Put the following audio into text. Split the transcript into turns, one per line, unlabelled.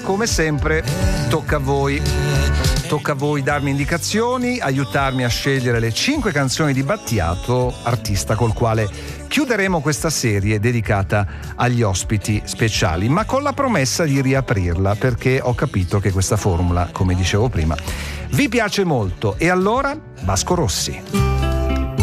come sempre tocca a voi. Tocca a voi darmi indicazioni, aiutarmi a scegliere le 5 canzoni di Battiato, artista col quale chiuderemo questa serie dedicata agli ospiti speciali, ma con la promessa di riaprirla, perché ho capito che questa formula, come dicevo prima, vi piace molto. E allora, Vasco Rossi.